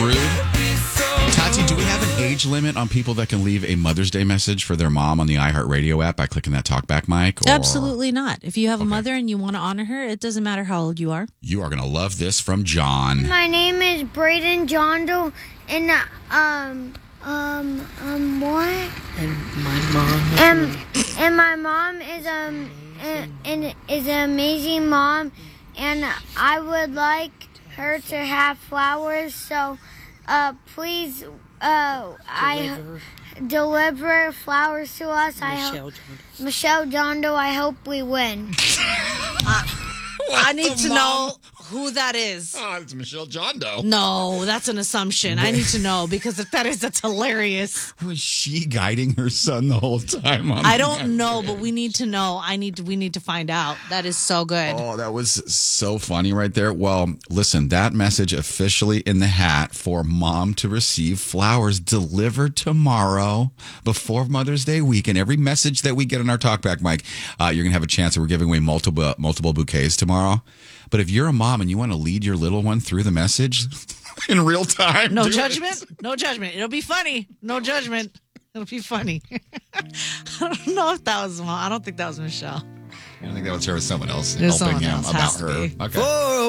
Rude. Tati, do we have an age limit on people that can leave a Mother's Day message for their mom on the iHeartRadio app by clicking that talkback mic? Or... Absolutely not. If you have a mother and you want to honor her, it doesn't matter how old you are. You are going to love this from John. My name is Braden John Doe, and what? And my mom. And my mom is an amazing mom, and I would like her to have flowers. So, please, deliver flowers to us. Michelle John Doe. I hope we win. I need to know who that is. Oh, it's Michelle John Doe. No, that's an assumption. I need to know, because if that is, that's hilarious. Was she guiding her son the whole time? I don't know, but we need to know. We need to find out. That is so good. Oh, that was so funny right there. Well, listen, that message officially in the hat for mom to receive flowers delivered tomorrow before Mother's Day weekend. Every message that we get on our talkback mic, you're going to have a chance. We're giving away multiple bouquets tomorrow. But if you're a mom and you want to lead your little one through the message in real time, no judgment. No judgment. It'll be funny. No judgment. It'll be funny. I don't know if that was mom. I don't think that was Michelle. I think that was her with someone else There's helping someone him else. about Has to her. be. Okay.